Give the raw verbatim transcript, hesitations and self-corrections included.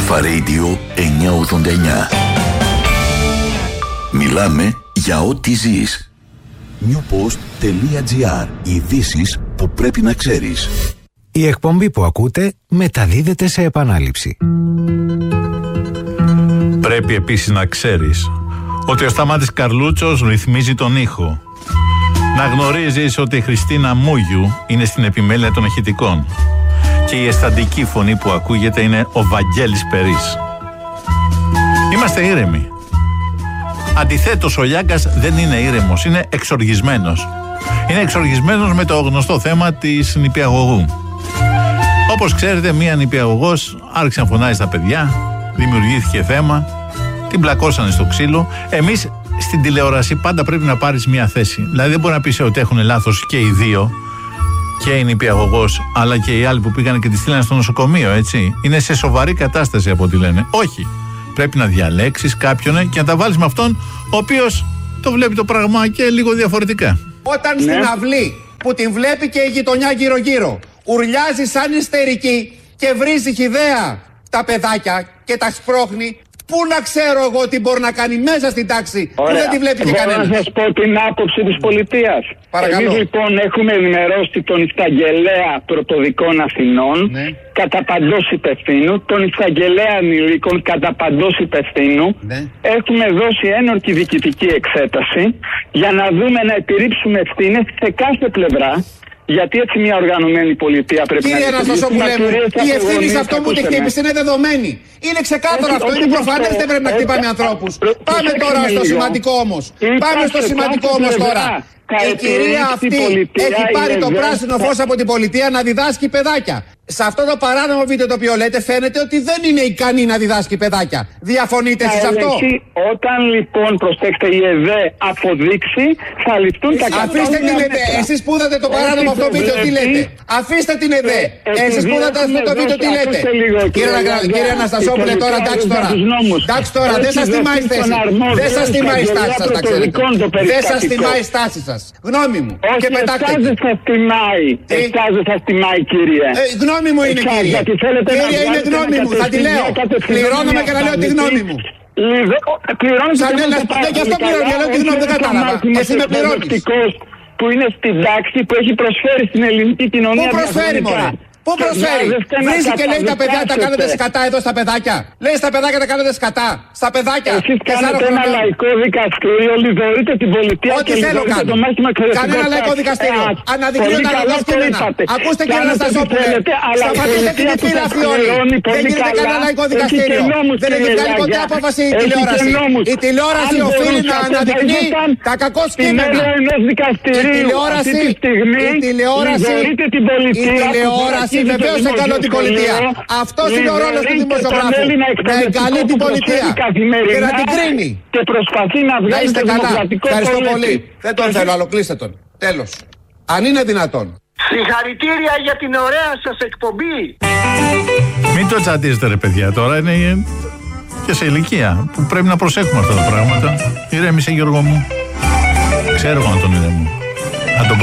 Αλφα Radio εννιακόσια ογδόντα εννιά. Μιλάμε για ό,τι ζεις. newpost.gr. Ειδήσεις που πρέπει να ξέρεις. Η εκπομπή που ακούτε μεταδίδεται σε επανάληψη. Πρέπει επίσης να ξέρεις ότι ο Σταμάτης Καρλούτσος ρυθμίζει τον ήχο. Να γνωρίζεις ότι η Χριστίνα Μούγιου είναι στην επιμέλεια των ηχητικών. Και η αισθαντική φωνή που ακούγεται είναι ο Βαγγέλης Περής. Είμαστε ήρεμοι. Αντιθέτως, ο Λιάγκας δεν είναι ήρεμος, είναι εξοργισμένος. Είναι εξοργισμένος με το γνωστό θέμα της νηπιαγωγού. Όπως ξέρετε, μία νηπιαγωγός άρχισε να φωνάζει στα παιδιά, δημιουργήθηκε θέμα, την πλακώσανε στο ξύλο. Εμείς στην τηλεόραση πάντα πρέπει να πάρεις μία θέση. Δηλαδή δεν μπορεί να πεις ότι έχουν λάθος και οι δύο, και η νηπιαγωγός, αλλά και οι άλλοι που πήγανε και τη στείλανε στο νοσοκομείο, έτσι. Είναι σε σοβαρή κατάσταση από ό,τι λένε. Όχι. Πρέπει να διαλέξεις κάποιον και να τα βάλεις με αυτόν ο οποίος το βλέπει το πράγμα και λίγο διαφορετικά. Όταν ναι. στην αυλή που την βλέπει και η γειτονιά γύρω-γύρω ουρλιάζει σαν ιστερική και βρίζει χυδαία τα παιδάκια και τα σπρώχνει, πού να ξέρω εγώ τι μπορεί να κάνει μέσα στην τάξη. Ωραία. Που δεν τη βλέπει και κανένα. Να σας πω την άποψη της πολιτείας. Παρακαλώ. Εμείς λοιπόν έχουμε ενημερώσει τον Εισαγγελέα Πρωτοδικών Αθηνών, ναι, κατά παντός υπευθύνου, τον Εισαγγελέα Ανηλίκων κατά παντός υπευθύνου. Ναι. Έχουμε δώσει ένορκη διοικητική εξέταση για να δούμε να επιρρύψουμε ευθύνες σε κάθε πλευρά. Γιατί έτσι μια οργανωμένη πολιτεία πρέπει Κύριε να Αναστασό, που λέμε, η ευθύνη σε αυτό που τη χτύπησε είναι δεδομένη. Είναι ξεκάθαρο αυτό, είναι προφανές, δεν πρέπει να χτυπάμε ανθρώπους. Πάμε τώρα στο σημαντικό όμως. Πάμε στο σημαντικό όμως τώρα. Η κυρία αυτή έχει πάρει το πράσινο φως από την πολιτεία να διδάσκει παιδάκια. Σε αυτό το παράνομο βίντεο το οποίο λέτε φαίνεται ότι δεν είναι ικανή να διδάσκει παιδάκια. Διαφωνείτε εσείς αυτό? Όταν λοιπόν, προσέξτε, η ΕΔΕ αποδείξει, θα ληφθούν τα κατάλληλα. Αφήστε την ΕΔΕ. Εσείς που είδατε το παράνομο αυτό βίντεο, τι λέτε? Αφήστε την ΕΔΕ. Εσείς που είδατε αυτό το βίντεο, τι λέτε? Κύριε Αναστασόπουλε, τώρα εντάξει τώρα. Εντάξει τώρα, δεν σας τιμάει η θέση. Δεν σας τιμάει η στάση σας, τα ξέρετε. Δεν σας τιμάει η στάση σας. Γνώμη μου. Και πετάξτε. Εσάς δεν σας τιμάει. Εσάς δεν σας τιμάει, κύριε. Γνώμη μου είναι, κύριε. Κύριε, είναι γνώμη μου. Θα τη λέω. Πληρώνομαι και να λέω τη γνώμη μου. Πληρώνω σαν ένα. Δεν γι' αυτό πληρώνω. Για λέω τη γνώμη. Δεν κατάλαβα. Εσύ με πληρώνεις. Που είναι στην τάξη που έχει προσφέρει στην ελληνική κοινωνία. Πού προσφέρει, μωρέ? Πού προσφέρει? Βρίζει και λέει τα παιδιά τα κάνετε σκατά εδώ στα παιδάκια. Λέει στα παιδάκια τα κάνετε σκατά. Στα παιδάκια. Εσείς κάνετε ένα λαϊκό δικαστήριο, λιδωρείτε την πολιτεία. Ό,τι θέλω κάνω. Κανένα λαϊκό δικαστήριο. Αναδεικνύω τα λαϊκά κείμενα. Ακούστε, κύριε Αναστασόπουλε. Σταματήστε την επίλαφη όλοι. Δεν γίνεται κανένα λαϊκό δικαστήριο. Δεν έχει βγάλει ποτέ απόφαση η τηλεόραση. Η τηλεόραση οφείλει να αναδεικνύει τα κακό κείμενα. Η τηλεόραση. Η τηλεόραση. Βεβαίως εγκαλώ την πολιτεία. Αυτός είναι ο ρόλος του δημοσιογράφου. Να εγκαλεί την πολιτεία και να την κρίνει. Και προσπαθεί να βγάλει το δημοκρατικό πολίτη. Ευχαριστώ πολύ. Δεν τον θέλω, άλλο κλείστε τον. Τέλος. Αν είναι δυνατόν. Συγχαρητήρια για την ωραία σας εκπομπή. Μην το τσαντίζετε, ρε παιδιά, τώρα είναι και σε ηλικία που πρέπει να προσέχουμε αυτά τα πράγματα. Ηρέμησε, Γιώργο μου. Ξέρω εγώ να τον ηρεμώ.